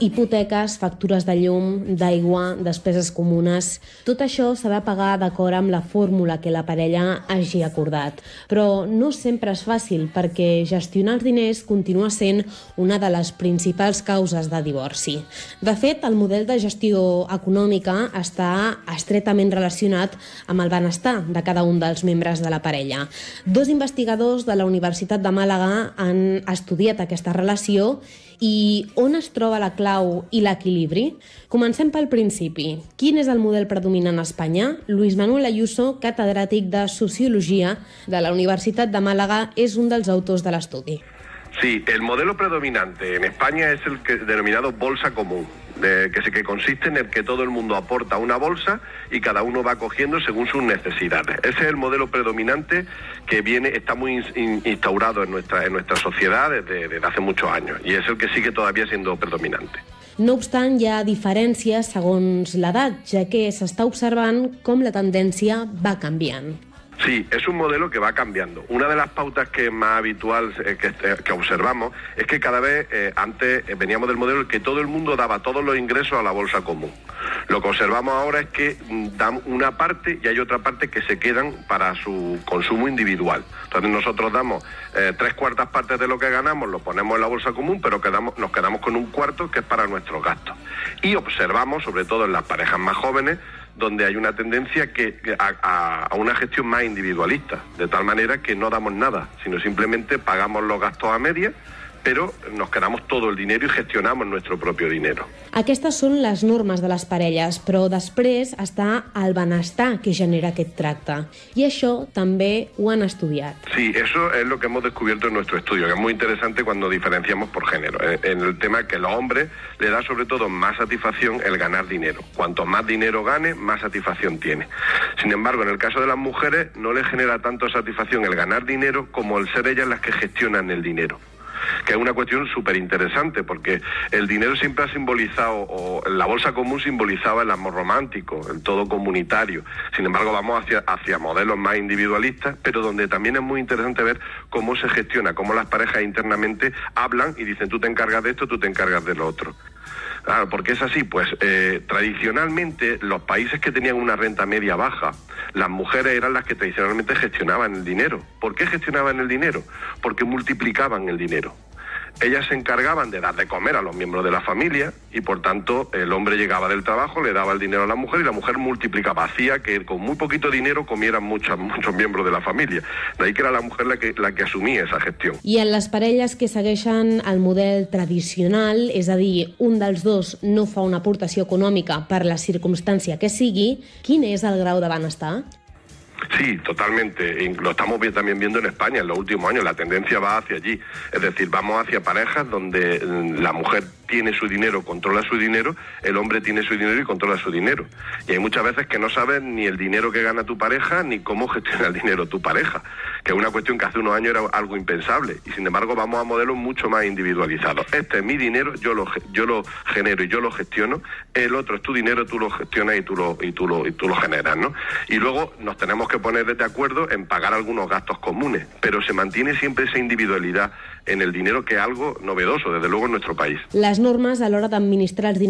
Hipoteques, factures de llum, d'aigua, despeses comunes... Tot això s'ha de pagar d'acord amb la fórmula que la parella hagi acordat. Però no sempre és fàcil, perquè gestionar els diners continua sent una de les principals causes de divorci. De fet, el model de gestió econòmica està estretament relacionat amb el benestar de cada un dels membres de la parella. 2 investigadors de la Universitat de Màlaga han estudiat aquesta relació. I on es troba la clau i l'equilibri? Comencem pel principi. Quin és el model predominant a Espanya? Luis Manuel Ayuso, catedràtic de Sociologia de la Universitat de Màlaga, és un dels autors de l'estudi. Sí, el modelo predominante en España es el denominado bolsa común, que consiste en el que todo el mundo aporta una bolsa y cada uno va cogiendo según sus necesidades. Ese es el modelo predominante que está muy instaurado en nuestra sociedad desde hace muchos años y es el que sigue todavía siendo predominante. No obstant, hi ha diferències segons l'edat, ja que s'està observant com la tendència va canviant. Sí, es un modelo que va cambiando. Una de las pautas que es más habitual que observamos es que cada vez antes veníamos del modelo en que todo el mundo daba todos los ingresos a la bolsa común. Lo que observamos ahora es que dan una parte y hay otra parte que se quedan para su consumo individual. Entonces nosotros damos 3/4 partes de lo que ganamos, lo ponemos en la bolsa común, pero nos quedamos con 1/4 que es para nuestros gastos. Y observamos, sobre todo en las parejas más jóvenes, donde hay una tendencia a una gestión más individualista, de tal manera que no damos nada, sino simplemente pagamos los gastos a medias, però nos quedamos todo el dinero y gestionamos nuestro propio dinero. Aquestes són les normes de les parelles, però després està el benestar que genera aquest tracte. I això també ho han estudiat. Sí, eso es lo que hemos descubierto en nuestro estudio, que es muy interesante cuando diferenciamos por género. En el tema que a los hombres le da sobre todo más satisfacción el ganar dinero. Cuanto más dinero gane, más satisfacción tiene. Sin embargo, en el caso de las mujeres no les genera tanto satisfacción el ganar dinero como el ser ellas las que gestionan el dinero, que es una cuestión súper interesante, porque el dinero siempre ha simbolizado, o la bolsa común simbolizaba el amor romántico, el todo comunitario. Sin embargo, vamos hacia modelos más individualistas, pero donde también es muy interesante ver cómo se gestiona, cómo las parejas internamente hablan y dicen, tú te encargas de esto, tú te encargas de lo otro. Claro, porque es así, pues tradicionalmente los países que tenían una renta media baja, las mujeres eran las que tradicionalmente gestionaban el dinero. ¿Por qué gestionaban el dinero? Porque multiplicaban el dinero. Ellas se encargaban de dar de comer a los miembros de la familia y por tanto el hombre llegaba del trabajo, le daba el dinero a la mujer y la mujer multiplicaba, hacía que con muy poquito dinero comieran muchos miembros de la familia. De ahí que era la mujer la que asumia esa gestió. I en les parelles que segueixen el model tradicional, és a dir, un dels dos no fa una aportació econòmica per la circumstància que sigui, quin és el grau de benestar? Sí, totalmente. Y lo estamos también viendo en España en los últimos años. La tendencia va hacia allí. Es decir, vamos hacia parejas donde la mujer tiene su dinero, controla su dinero, el hombre tiene su dinero y controla su dinero. Y hay muchas veces que no sabes ni el dinero que gana tu pareja ni cómo gestiona el dinero tu pareja, que es una cuestión que hace unos años era algo impensable. Y sin embargo vamos a modelos mucho más individualizados. Este es mi dinero, yo lo genero y yo lo gestiono. El otro es tu dinero, tú lo gestionas y tú lo generas, ¿no? Y luego nos tenemos que poner de acuerdo en pagar algunos gastos comunes, pero se mantiene siempre esa individualidad en el dinero, que es algo novedoso, desde luego, en nuestro país. Les normes a l'hora d'administrar els diners